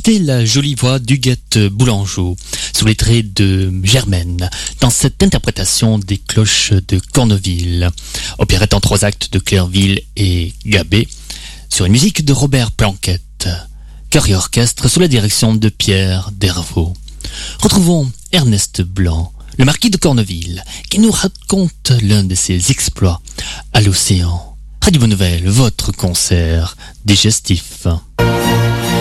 C'était la jolie voix d'Huguette Boulangeau, sous les traits de Germaine, dans cette interprétation des cloches de Corneville, opérette en 3 actes de Clerville et Gabet, sur une musique de Robert Planquette, chœur et orchestre sous la direction de Pierre Dervaux. Retrouvons Ernest Blanc, le marquis de Corneville, qui nous raconte l'un de ses exploits à l'océan. Radio Bonne Nouvelle, votre concert digestif.